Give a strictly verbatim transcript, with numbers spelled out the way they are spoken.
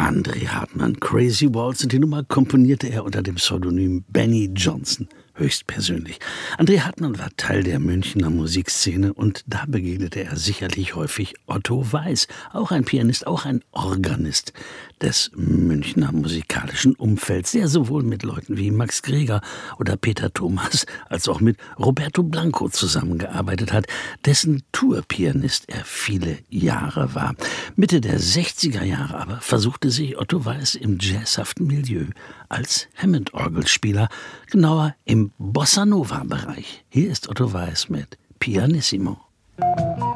André Hartmann, Crazy Waltz, und die Nummer komponierte er unter dem Pseudonym Benny Johnson, höchstpersönlich. André Hartmann war Teil der Münchner Musikszene und da begegnete er sicherlich häufig Otto Weiß, auch ein Pianist, auch ein Organist des Münchner musikalischen Umfelds, der sowohl mit Leuten wie Max Greger oder Peter Thomas als auch mit Roberto Blanco zusammengearbeitet hat, dessen Tourpianist er viele Jahre war. Mitte der sechziger Jahre aber versuchte sich Otto Weiß im jazzhaften Milieu als Hammond-Orgelspieler, genauer im Bossa-Nova-Bereich. Hier ist Otto Weiß mit Pianissimo.